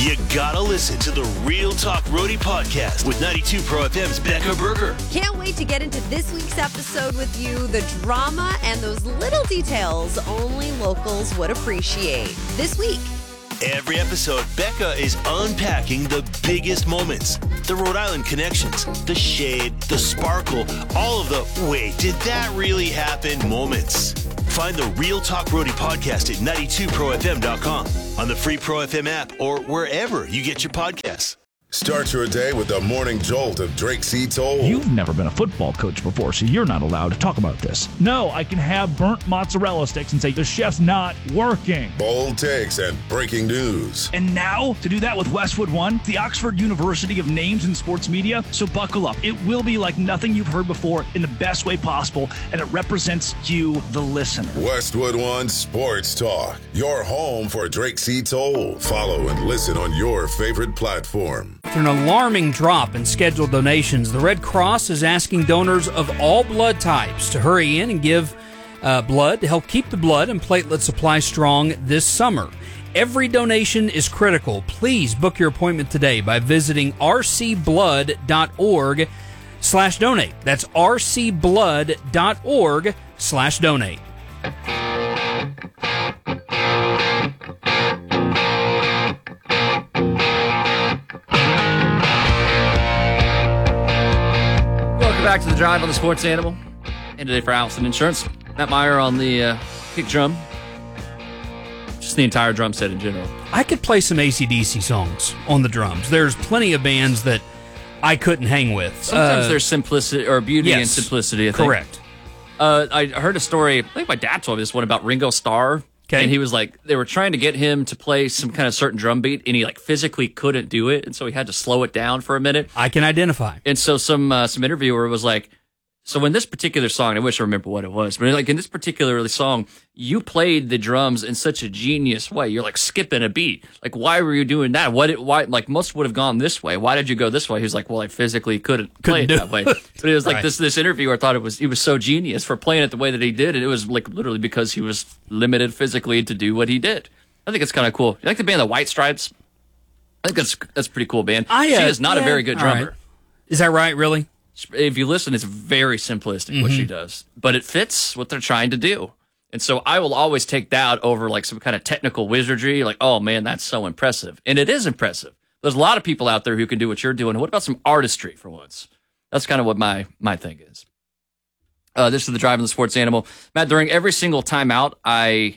You gotta listen to the Real Talk Roadie podcast with 92 Pro FM's Becca Berger. Can't wait to get into this week's episode with you. The drama and those little details only locals would appreciate. This week. Every episode, Becca is unpacking the biggest moments. The Rhode Island connections, the shade, the sparkle, all of the wait, did that really happen moments. Find the Real Talk Roadie podcast at 92profm.com, on the free Pro FM app, or wherever you get your podcasts. Start your day with the morning jolt of Drake C. Toll. You've never been a football coach before, so you're not allowed to talk about this. No, I can have burnt mozzarella sticks and say the chef's not working. Bold takes and breaking news. And now, to do that with Westwood One, the Oxford University of Names in Sports Media. So buckle up. It will be like nothing you've heard before in the best way possible, and it represents you, the listener. Westwood One Sports Talk, your home for Drake C. Toll. Follow and listen on your favorite platform. After an alarming drop in scheduled donations, the Red Cross is asking donors of all blood types to hurry in and give blood to help keep the blood and platelet supply strong this summer. Every donation is critical. Please book your appointment today by visiting rcblood.org/donate. That's rcblood.org/donate. Back to the drive on the Sports Animal. And today for Allison Insurance, Matt Meyer on the kick drum. Just the entire drum set in general. I could play some AC/DC songs on the drums. There's plenty of bands that I couldn't hang with. Sometimes there's simplicity or beauty and simplicity, I think. Correct. I heard a story, I think my dad told me this one, about Ringo Starr. Okay. And he was like, they were trying to get him to play some kind of certain drum beat, and he like physically couldn't do it, and so he had to slow it down for a minute. I can identify. And so some interviewer was like, so in this particular song, I wish I remember what it was, but like in this particular song, you played the drums in such a genius way. You're like skipping a beat. Like, why were you doing that? Why? Like most would have gone this way. Why did you go this way? He was like, well, I physically couldn't play it that way. But it was like Right. this interviewer thought he was so genius for playing it the way that he did, and it was like literally because he was limited physically to do what he did. I think it's kind of cool. You like the band The White Stripes? I think that's a pretty cool band. She is not a very good drummer. Right. Is that right, really? If you listen, it's very simplistic what she does, but it fits what they're trying to do. And so I will always take that over like some kind of technical wizardry, like, oh man, that's so impressive. And it is impressive. There's a lot of people out there who can do what you're doing. What about some artistry for once? That's kind of what my thing is. This is the Drive on the Sports Animal. Matt, during every single timeout, I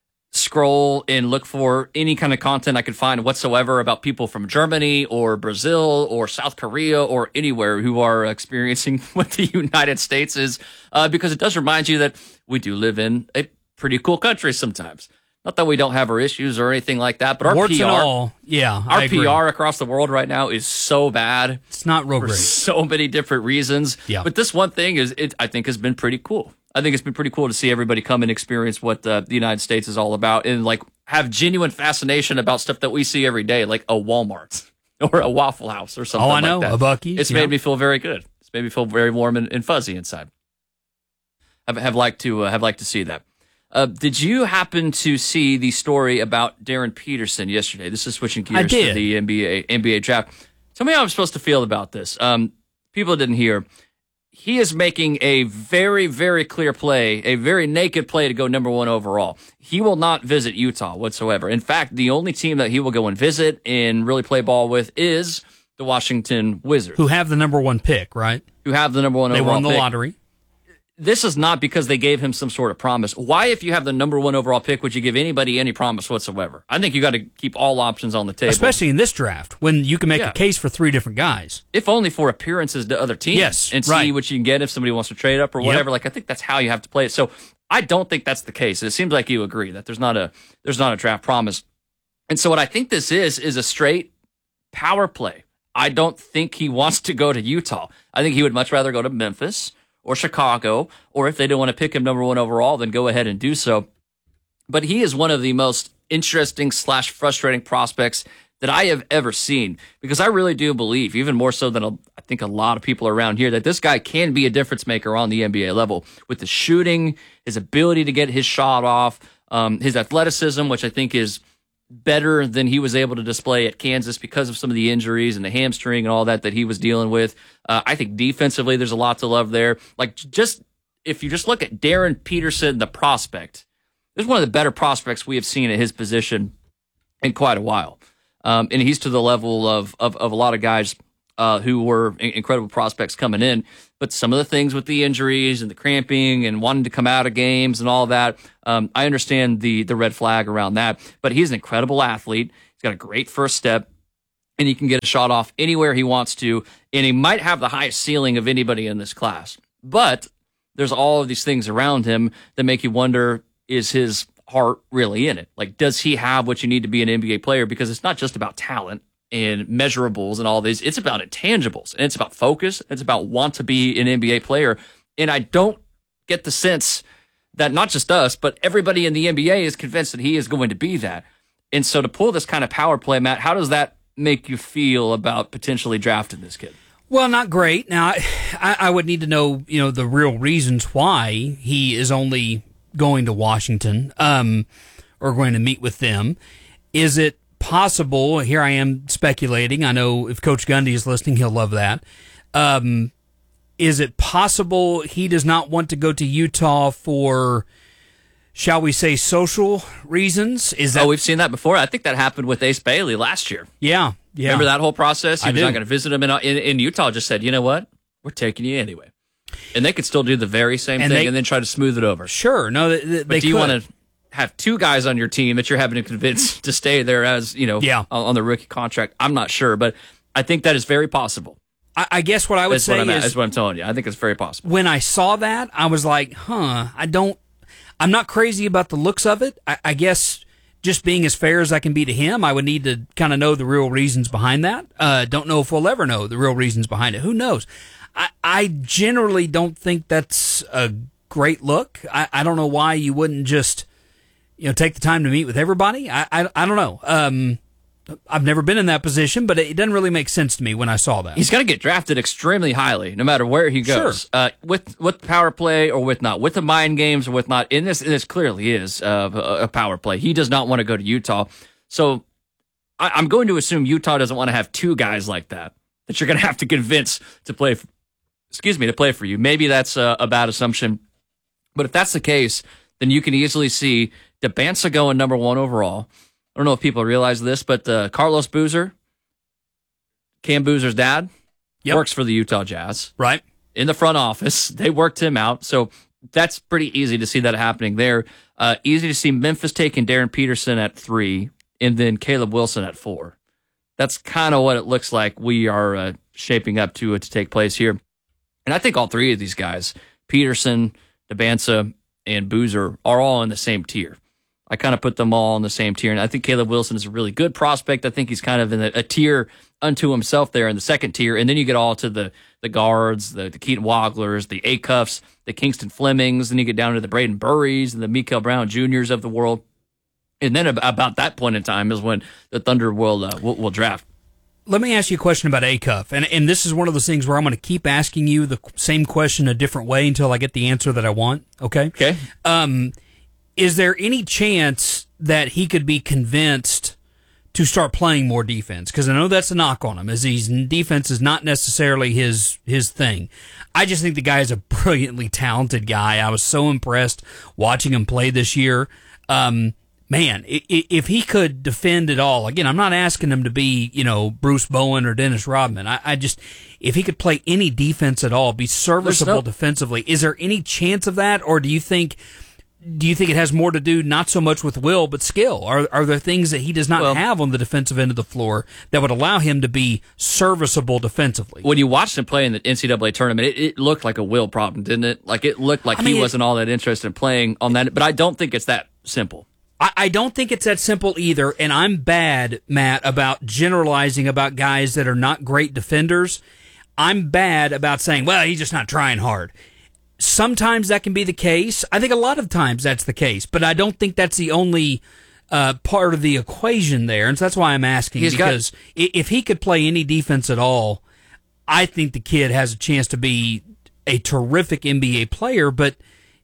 scroll and look for any kind of content I could find whatsoever about people from Germany or Brazil or South Korea or anywhere who are experiencing what the United States is, because it does remind you that we do live in a pretty cool country sometimes. Not that we don't have our issues or anything like that, but our Warts PR, and all. Yeah, our I agree. PR across the world right now is so bad. It's not real For great. so many different reasons. Yeah. But this one thing I think has been pretty cool. I think it's been pretty cool to see everybody come and experience what the United States is all about and like have genuine fascination about stuff that we see every day, like a Walmart or a Waffle House or something like that. Oh, I know, a Buc-ee's. It's made me feel very good. It's made me feel very warm and fuzzy inside. Have liked to see that. Did you happen to see the story about Darren Peterson yesterday? This is switching gears to the NBA draft. Tell me how I'm supposed to feel about this. People didn't hear. He is making a very, very clear play, a very naked play to go number 1 overall. He will not visit Utah whatsoever. In fact, the only team that he will go and visit and really play ball with is the Washington Wizards. Who have the number 1 pick, right? Who have the number 1 They overall won the pick. lottery. This is not because they gave him some sort of promise. Why, if you have the number 1 overall pick, would you give anybody any promise whatsoever? I think you got to keep all options on the table. Especially in this draft, when you can make a case for 3 different guys. If only for appearances to other teams. Yes, and right. see what you can get if somebody wants to trade up or whatever. Like, I think that's how you have to play it. So I don't think that's the case. It seems like you agree that there's not a draft promise. And so what I think this is a straight power play. I don't think he wants to go to Utah. I think he would much rather go to Memphis or Chicago, or if they don't want to pick him number 1 overall, then go ahead and do so. But he is one of the most interesting / frustrating prospects that I have ever seen, because I really do believe, even more so than I think a lot of people around here, that this guy can be a difference maker on the NBA level with the shooting, his ability to get his shot off, his athleticism, which I think is better than he was able to display at Kansas because of some of the injuries and the hamstring and all that he was dealing with. I think defensively, there's a lot to love there. Like, just if you just look at Darren Peterson, the prospect, this is one of the better prospects we have seen at his position in quite a while. And he's to the level of a lot of guys who were incredible prospects coming in. But some of the things with the injuries and the cramping and wanting to come out of games and all that, I understand the red flag around that. But he's an incredible athlete. He's got a great first step, and he can get a shot off anywhere he wants to. And he might have the highest ceiling of anybody in this class. But there's all of these things around him that make you wonder, is his heart really in it? Like, does he have what you need to be an NBA player? Because it's not just about talent and measurables and all these. It's about intangibles, and it's about focus. It's about want to be an NBA player. And I don't get the sense that not just us, but everybody in the NBA is convinced that he is going to be that. And so to pull this kind of power play, Matt, how does that make you feel about potentially drafting this kid? Well, not great. Now, I would need to know, the real reasons why he is only going to Washington, or going to meet with them. Is it possible, here I am speculating, I know if Coach Gundy is listening, he'll love that. Is it possible he does not want to go to Utah for, shall we say, social reasons? We've seen that before. I think that happened with Ace Bailey last year. Yeah. Remember that whole process? He was not going to visit him in Utah. Just said, you know what? We're taking you anyway. And they could still do the very same thing and then try to smooth it over. Sure. No, but do you want to have two guys on your team that you're having to convince to stay there as, on the rookie contract? I'm not sure, but I think that is very possible. I guess what I would say is... That's what I'm telling you. I think it's very possible. When I saw that, I was like, I'm not crazy about the looks of it. I guess just being as fair as I can be to him, I would need to kind of know the real reasons behind that. Don't know if we'll ever know the real reasons behind it. Who knows? I generally don't think that's a great look. I don't know why you wouldn't just, take the time to meet with everybody. I don't know. I've never been in that position, but it doesn't really make sense to me when I saw that. He's going to get drafted extremely highly, no matter where he goes. Sure. With power play or with not, with the mind games or with not. And this clearly is a power play. He does not want to go to Utah. So I'm going to assume Utah doesn't want to have two guys like that you're going to have to convince to play for you. Maybe that's a bad assumption. But if that's the case, then you can easily see Dembinsa going number 1 overall. I don't know if people realize this, but Carlos Boozer, Cam Boozer's dad, works for the Utah Jazz. Right. In the front office. They worked him out. So that's pretty easy to see that happening there. Easy to see Memphis taking Darren Peterson at 3 and then Caleb Wilson at 4. That's kind of what it looks like we are shaping up to take place here. And I think all three of these guys, Peterson, Dembinsa, and Boozer, are all in the same tier. I kind of put them all in the same tier. And I think Caleb Wilson is a really good prospect. I think he's kind of in a tier unto himself there in the second tier. And then you get all to the guards, the Keaton Wogglers, the Acuffs, the Kingston Flemings. Then you get down to the Braden Burries and the Mikael Brown Juniors of the world. And then about that point in time is when the Thunder will draft. Let me ask you a question about Acuff. And this is one of those things where I'm going to keep asking you the same question a different way until I get the answer that I want. Okay? Okay. Is there any chance that he could be convinced to start playing more defense? Because I know that's a knock on him, as defense is not necessarily his thing. I just think the guy is a brilliantly talented guy. I was so impressed watching him play this year. Man, if he could defend it all, again, I'm not asking him to be, Bruce Bowen or Dennis Rodman. I just, if he could play any defense at all, be serviceable defensively, is there any chance of that? Or do you think it has more to do not so much with will, but skill? Are there things that he does not have on the defensive end of the floor that would allow him to be serviceable defensively? When you watched him play in the NCAA tournament, it looked like a will problem, didn't it? Like, it looked like he wasn't all that interested in playing on that. But I don't think it's that simple. I don't think it's that simple either, and I'm bad, Matt, about generalizing about guys that are not great defenders. I'm bad about saying, well, he's just not trying hard. Sometimes that can be the case. I think a lot of times that's the case, but I don't think that's the only part of the equation there, and so that's why I'm asking, because if he could play any defense at all, I think the kid has a chance to be a terrific NBA player, but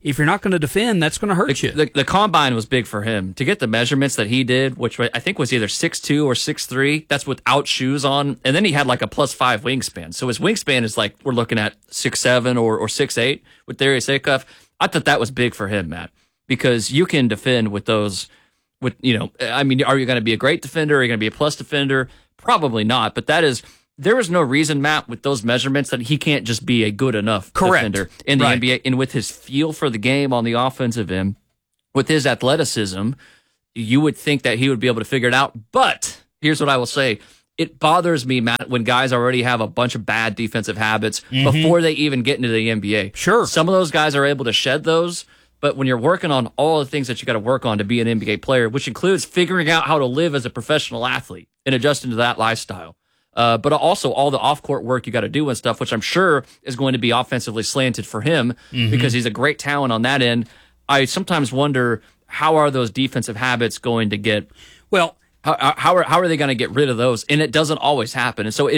if you're not going to defend, that's going to hurt you. The combine was big for him. To get the measurements that he did, which I think was either 6'2" or 6'3", that's without shoes on. And then he had like a +5 wingspan. So his wingspan is like, we're looking at 6'7" or 6'8" with Darius Acuff. I thought that was big for him, Matt, because you can defend with those, are you going to be a great defender? Are you going to be a plus defender? Probably not. But there is no reason, Matt, with those measurements that he can't just be a good enough defender in the NBA. And with his feel for the game on the offensive end, with his athleticism, you would think that he would be able to figure it out. But here's what I will say. It bothers me, Matt, when guys already have a bunch of bad defensive habits before they even get into the NBA. Sure. Some of those guys are able to shed those, but when you're working on all the things that you got to work on to be an NBA player, which includes figuring out how to live as a professional athlete and adjusting to that lifestyle, but also all the off-court work you got to do and stuff, which I'm sure is going to be offensively slanted for him because he's a great talent on that end. I sometimes wonder, how are those defensive habits going to get... Well... How are they going to get rid of those? And it doesn't always happen. And so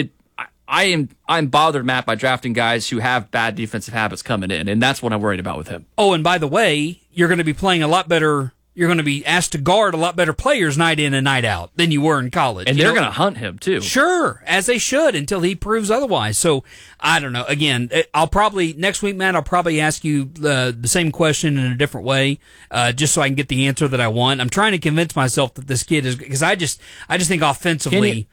I'm bothered, Matt, by drafting guys who have bad defensive habits coming in, and that's what I'm worried about with him. Oh, and by the way, you're going to be playing a lot better. You're going to be asked to guard a lot better players night in and night out than you were in college. And they're going to hunt him, too. Sure, as they should, until he proves otherwise. So, I don't know. Again, next week, Matt, I'll probably ask you the same question in a different way, just so I can get the answer that I want. I'm trying to convince myself that this kid is, because I just think offensively,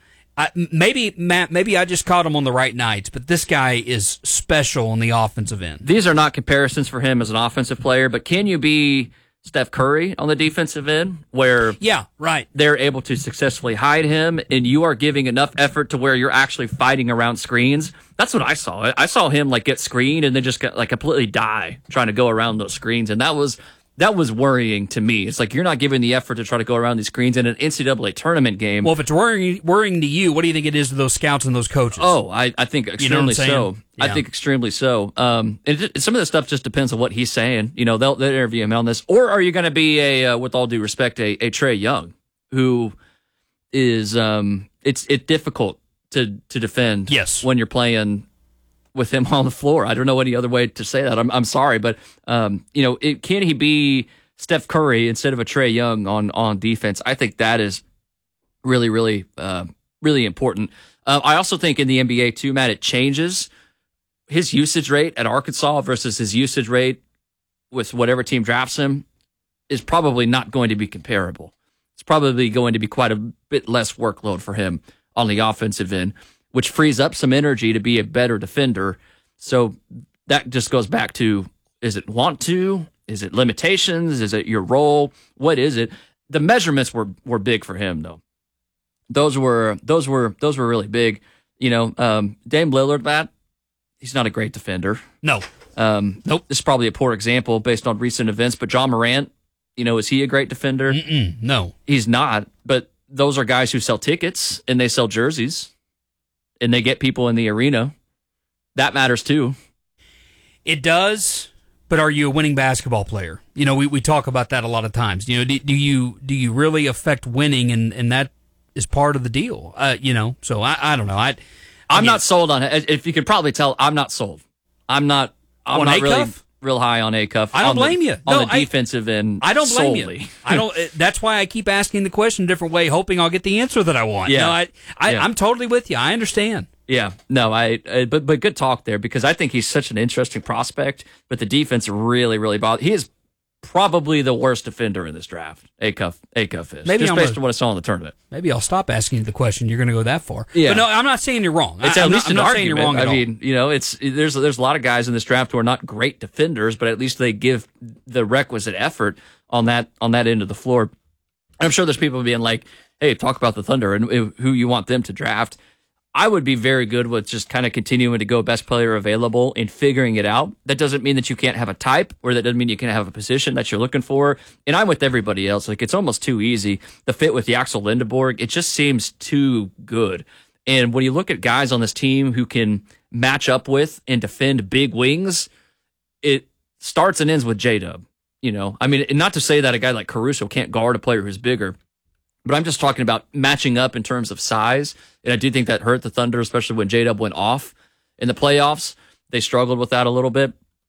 maybe I just caught him on the right nights, but this guy is special on the offensive end. These are not comparisons for him as an offensive player, but can you be Steph Curry on the defensive end, where they're able to successfully hide him, and you are giving enough effort to where you're actually fighting around screens? That's what I saw. I saw him like get screened and then just completely die trying to go around those screens, and that was worrying to me. It's like you're not giving the effort to try to go around these screens in an NCAA tournament game. Well, if it's worrying to you, what do you think it is to those scouts and those coaches? Oh, I think extremely so. Yeah. I think extremely so. Some of the stuff just depends on what he's saying. They'll interview him on this. Or are you going to be with all due respect, a Trae Young, who is it's difficult to defend. Yes. When you're playing with him on the floor. I don't know any other way to say that. I'm sorry, but can he be Steph Curry instead of a Trae Young on defense? I think that is really, really, really important. I also think in the NBA too, Matt, it changes. His usage rate at Arkansas versus his usage rate with whatever team drafts him is probably not going to be comparable. It's probably going to be quite a bit less workload for him on the offensive end, which frees up some energy to be a better defender. So that just goes back to, is it want to? Is it limitations? Is it your role? What is it? The measurements were big for him, though. Those were really big. Dame Lillard, Matt, he's not a great defender. No. Nope. This is probably a poor example based on recent events, but John Morant, is he a great defender? No. He's not, but those are guys who sell tickets and they sell jerseys and they get people in the arena. That matters too. It does, but are you a winning basketball player? We talk about that a lot of times. Do you really affect winning, and that is part of the deal. So I don't know. I'm not sold on it. If you could probably tell, I'm not sold. I'm not really real high on Acuff. I don't blame you. On the defensive end, I don't blame solely. you. I don't. That's why I keep asking the question a different way, hoping I'll get the answer that I want. Yeah. I'm totally with you. I understand. Yeah, no, but good talk there, because I think he's such an interesting prospect, but the defense really, really bothers. He is probably the worst defender in this draft. Acuff is. Maybe just based on what I saw in the tournament. Maybe I'll stop asking you the question. You're going to go that far. Yeah. But no, I'm not saying you're wrong. It's at least an argument. saying you're wrong at all. There's a lot of guys in this draft who are not great defenders, but at least they give the requisite effort on that end of the floor. I'm sure there's people being like, "Hey, talk about the Thunder and who you want them to draft." I would be very good with just kind of continuing to go best player available and figuring it out. That doesn't mean that you can't have a type, or that doesn't mean you can't have a position that you're looking for. And I'm with everybody else. Like, it's almost too easy. The fit with Axel Lindeborg, it just seems too good. And when you look at guys on this team who can match up with and defend big wings, it starts and ends with J-Dub. Not to say that a guy like Caruso can't guard a player who's bigger, but I'm just talking about matching up in terms of size. And I do think that hurt the Thunder, especially when J-Dub went off in the playoffs. They struggled with that a little bit.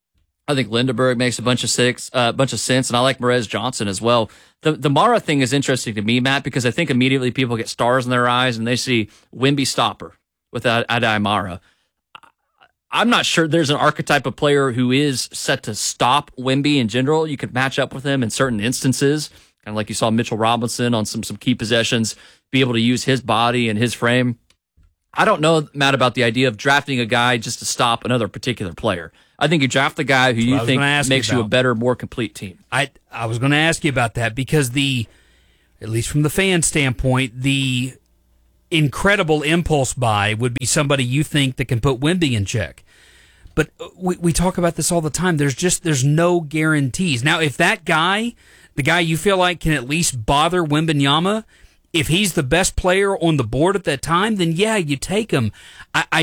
I think Lindenberg makes a bunch of sense, and I like Merez Johnson as well. The Mara thing is interesting to me, Matt, because I think immediately people get stars in their eyes and they see Wemby stopper with Adai Mara. I'm not sure there's an archetype of player who is set to stop Wemby in general. You could match up with him in certain instances, kind of like you saw Mitchell Robinson on some key possessions, be able to use his body and his frame. I don't know, Matt, about the idea of drafting a guy just to stop another particular player. I think you draft the guy who you think makes you a better, more complete team. I was going to ask you about that because at least from the fan standpoint, the incredible impulse buy would be somebody you think that can put Wemby in check. But we talk about this all the time. There's no guarantees. Now, if that guy, the guy you feel like can at least bother Wembanyama, if he's the best player on the board at that time, then yeah, you take him. I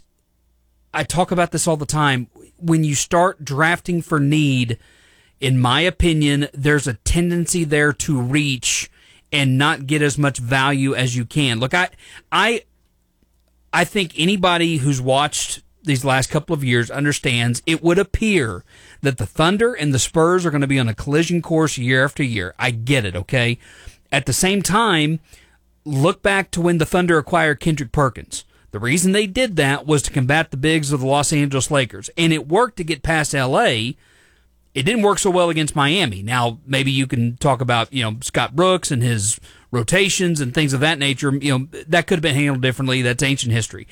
talk about this all the time. When you start drafting for need, in my opinion, there's a tendency there to reach and not get as much value as you can. Look, I think anybody who's watched these last couple of years understands it would appear that the Thunder and the Spurs are going to be on a collision course year after year. I get it, okay? At the same time, look back to when the Thunder acquired Kendrick Perkins. The reason they did that was to combat the bigs of the Los Angeles Lakers, and it worked to get past L.A. It didn't work so well against Miami. Now, maybe you can talk about, Scott Brooks and his rotations and things of that nature. That could have been handled differently. That's ancient history.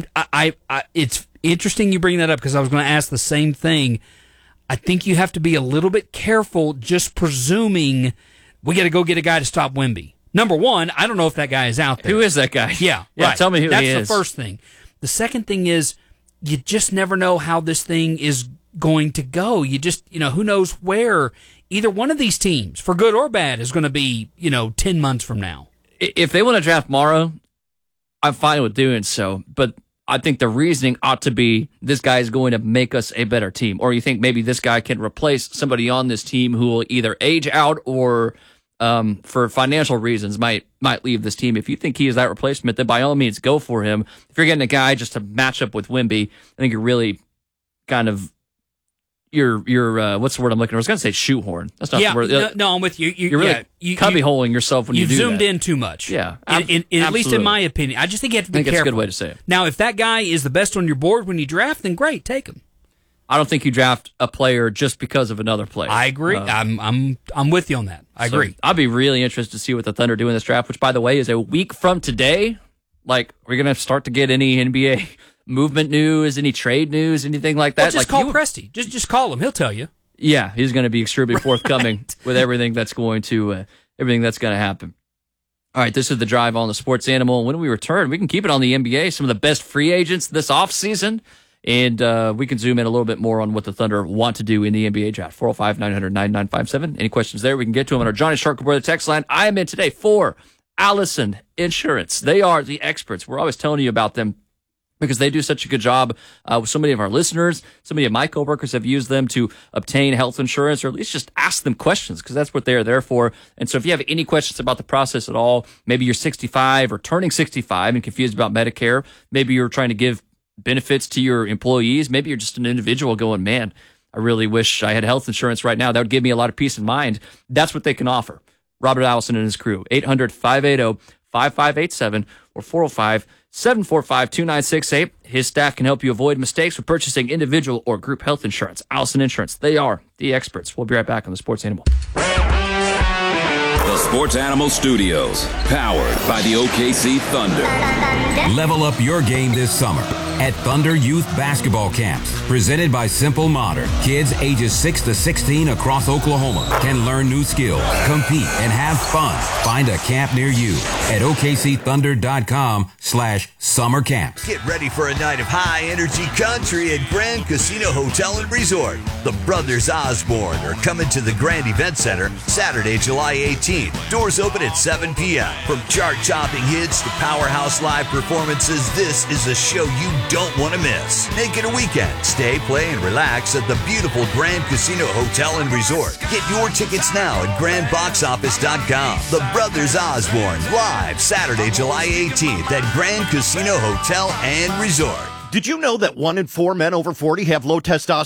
It's interesting you bring that up because I was going to ask the same thing. I think you have to be a little bit careful just presuming we got to go get a guy to stop Wemby. Number one, I don't know if that guy is out there. Who is that guy? Yeah, right. Tell me who he is. That's the first thing. The second thing is you just never know how this thing is going to go. You just, who knows where either one of these teams, for good or bad, is going to be, 10 months from now. If they want to draft Morrow, I'm fine with doing so. But I think the reasoning ought to be this guy is going to make us a better team. Or you think maybe this guy can replace somebody on this team who will either age out or for financial reasons might leave this team. If you think he is that replacement, then by all means go for him. If you're getting a guy just to match up with Wemby, I think you're really kind of you're what's the word I'm looking for? I was going to say shoehorn. That's not the word. No, I'm with you. You're really cubbyholing yourself when you do that. You've zoomed in too much. Yeah, at least in my opinion. I just think you have to be careful. That's a good way to say it. Now, if that guy is the best on your board when you draft, then great, take him. I don't think you draft a player just because of another player. I agree. I'm with you on that. I agree. I'll be really interested to see what the Thunder do in this draft, which, by the way, is a week from today. Like, we're going to start to get any NBA movement news, any trade news, anything like that. Well, just call Presty. Just call him. He'll tell you. Yeah, he's going to be extremely forthcoming with everything that's going to happen. All right, this is the Drive on the Sports Animal. When we return, we can keep it on the NBA. Some of the best free agents this offseason. And we can zoom in a little bit more on what the Thunder want to do in the NBA draft. 405-900-9957. Any questions there? We can get to them on our Johnny Sharkboy text line. I am in today for Allison Insurance. They are the experts. We're always telling you about them because they do such a good job with so many of our listeners. So many of my coworkers have used them to obtain health insurance, or at least just ask them questions, because that's what they're there for. And so if you have any questions about the process at all, maybe you're 65 or turning 65 and confused about Medicare, maybe you're trying to give benefits to your employees, maybe you're just an individual going, man, I really wish I had health insurance right now. That would give me a lot of peace of mind. That's what they can offer. Robert Allison and his crew, 800-580-5587 or 405-745-2968. His staff can help you avoid mistakes with purchasing individual or group health insurance. Allison Insurance, they are the experts. We'll be right back on the Sports Animal. The Sports Animal Studios, powered by the OKC Thunder. Level up your game this summer at Thunder Youth Basketball Camps, presented by Simple Modern. Kids ages 6 to 16 across Oklahoma can learn new skills, compete, and have fun. Find a camp near you at OKCThunder.com/summer camps. Get ready for a night of high-energy country at Grand Casino Hotel and Resort. The Brothers Osborne are coming to the Grand Event Center Saturday, July 18th. Doors open at 7 p.m. From chart-topping hits to powerhouse live performances, this is a show you don't want to miss. Make it a weekend. Stay, play, and relax at the beautiful Grand Casino Hotel and Resort. Get your tickets now at grandboxoffice.com. The Brothers Osborne, live Saturday, July 18th at Grand Casino Hotel and Resort. Did you know that 1 in 4 men over 40 have low testosterone?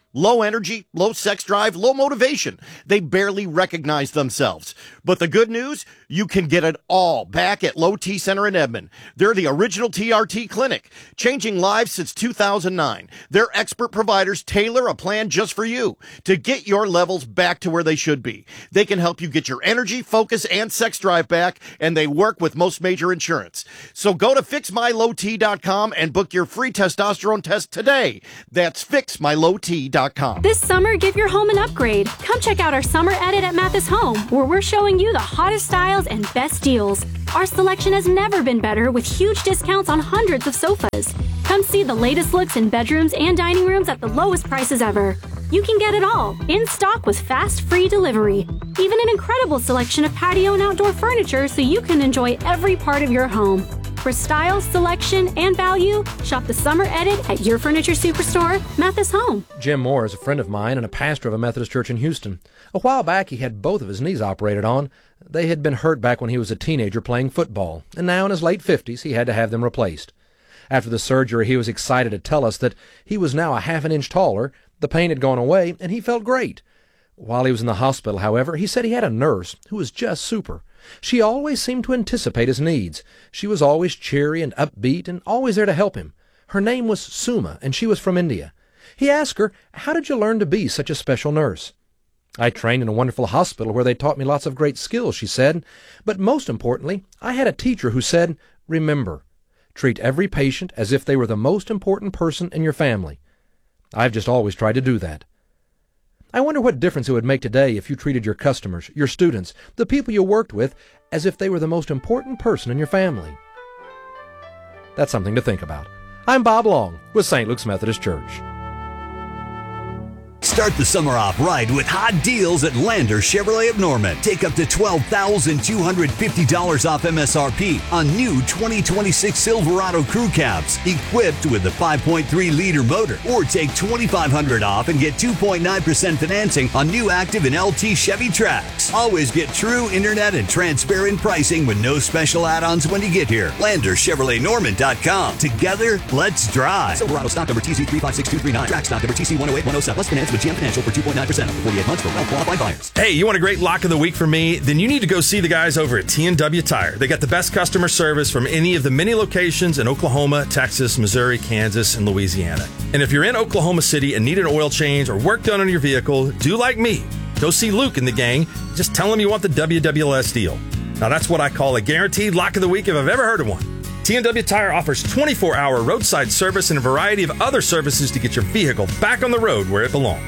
Low energy, low sex drive, low motivation. They barely recognize themselves. But the good news, you can get it all back at Low T Center in Edmond. They're the original TRT clinic, changing lives since 2009. Their expert providers tailor a plan just for you to get your levels back to where they should be. They can help you get your energy, focus, and sex drive back, and they work with most major insurance. So go to fixmylowt.com and book your free testosterone test today. That's fixmylowt.com. This summer, give your home an upgrade. Come check out our summer edit at Mathis Home, where we're showing you the hottest styles and best deals. Our selection has never been better, with huge discounts on hundreds of sofas. Come see the latest looks in bedrooms and dining rooms at the lowest prices ever. You can get it all, in stock with fast, free delivery. Even an incredible selection of patio and outdoor furniture so you can enjoy every part of your home. For style, selection, and value, shop the summer edit at your furniture superstore, Mathis Home. Jim Moore is a friend of mine and a pastor of a Methodist church in Houston. A while back, he had both of his knees operated on. They had been hurt back when he was a teenager playing football, and now in his late 50s, he had to have them replaced. After the surgery, he was excited to tell us that he was now a half an inch taller, the pain had gone away, and he felt great. While he was in the hospital, however, he said he had a nurse who was just super. She always seemed to anticipate his needs. She was always cheery and upbeat and always there to help him. Her name was Suma, and she was from India. He asked her, "How did you learn to be such a special nurse?" "I trained in a wonderful hospital where they taught me lots of great skills," she said. "But most importantly, I had a teacher who said, 'Remember, treat every patient as if they were the most important person in your family.' I've just always tried to do that." I wonder what difference it would make today if you treated your customers, your students, the people you worked with, as if they were the most important person in your family. That's something to think about. I'm Bob Long with St. Luke's Methodist Church. Start the summer off right with hot deals at Lander Chevrolet of Norman. Take up to $12,250 off MSRP on new 2026 Silverado crew cabs equipped with a 5.3-liter motor. Or take $2,500 off and get 2.9% financing on new active and LT Chevy Trax. Always get true internet and transparent pricing with no special add-ons when you get here. LanderChevroletNorman.com. Together, let's drive. Silverado stock number TZ356239. Trax stock number TC108107. Let's finance with GM Financial for 2.9% over 48 months for well-qualified buyers. Hey, you want a great lock of the week from me? Then you need to go see the guys over at T&W Tire. They got the best customer service from any of the many locations in Oklahoma, Texas, Missouri, Kansas, and Louisiana. And if you're in Oklahoma City and need an oil change or work done on your vehicle, do like me. Go see Luke and the gang. Just tell him you want the WWLS deal. Now that's what I call a guaranteed lock of the week if I've ever heard of one. T&W Tire offers 24-hour roadside service and a variety of other services to get your vehicle back on the road where it belongs.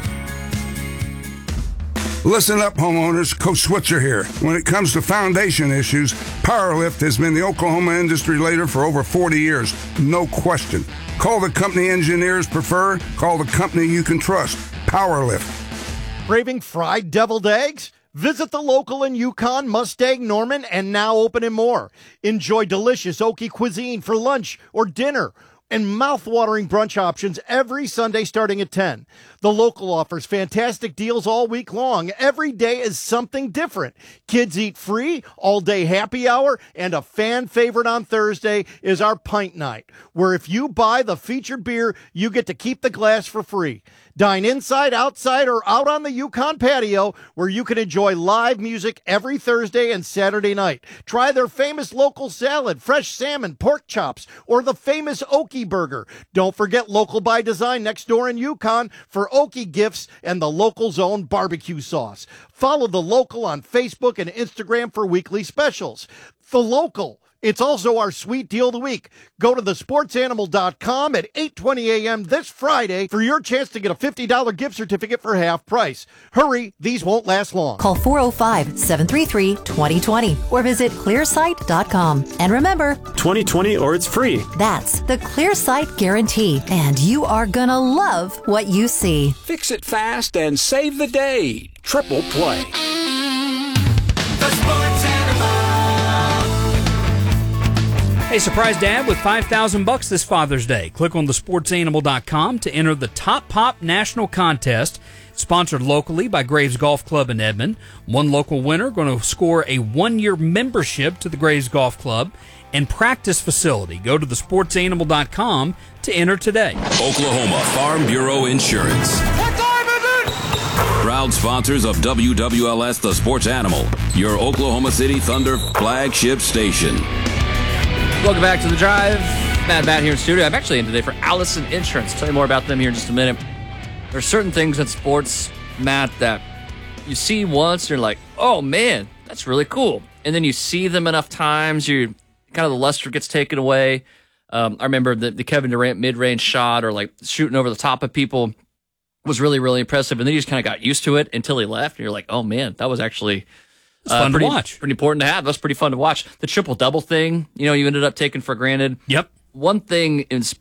Listen up, homeowners. Coach Switzer here. When it comes to foundation issues, Powerlift has been the Oklahoma industry leader for over 40 years. No question. Call the company engineers prefer. Call the company you can trust. Powerlift. Craving fried deviled eggs? Visit the local in Yukon, Mustang, Norman, and now open in Moore. Enjoy delicious Okie cuisine for lunch or dinner, and mouth-watering brunch options every Sunday starting at 10. The local offers fantastic deals all week long. Every day is something different. Kids eat free, all-day happy hour, and a fan favorite on Thursday is our pint night, where if you buy the featured beer, you get to keep the glass for free. Dine inside, outside, or out on the Yukon patio, where you can enjoy live music every Thursday and Saturday night. Try their famous local salad, fresh salmon, pork chops, or the famous Okie burger. Don't forget Local by Design next door in Yukon for Okie gifts and the local's own barbecue sauce. Follow The Local on Facebook and Instagram for weekly specials. The Local. It's also our sweet deal of the week. Go to thesportsanimal.com at 8:20 a.m. this Friday for your chance to get a $50 gift certificate for half price. Hurry, these won't last long. Call 405-733-2020 or visit clearsight.com. And remember, 2020 or it's free. That's the ClearSight Guarantee. And you are gonna love what you see. Fix it fast and save the day. Triple Play. The Sports Animal. Hey, surprise dad with $5,000 this Father's Day. Click on thesportsanimal.com to enter the Top Pop National Contest, sponsored locally by Graves Golf Club in Edmond. One local winner going to score a 1-year membership to the Graves Golf Club and practice facility. Go to thesportsanimal.com to enter today. Oklahoma Farm Bureau Insurance. What's proud sponsors of WWLS The Sports Animal, your Oklahoma City Thunder flagship station. Welcome back to The Drive. Matt here in studio. I'm actually in today for Allison Insurance. I'll tell you more about them here in just a minute. There are certain things in sports, Matt, that you see once, and you're like, oh, man, that's really cool. And then you see them enough times, you kind of the luster gets taken away. I remember the Kevin Durant mid-range shot or like shooting over the top of people was really, really impressive. And then you just kind of got used to it until he left. And you're like, oh, man, that was actually fun to watch. Pretty important to have. That was pretty fun to watch. The triple-double thing, you ended up taking for granted. Yep. One thing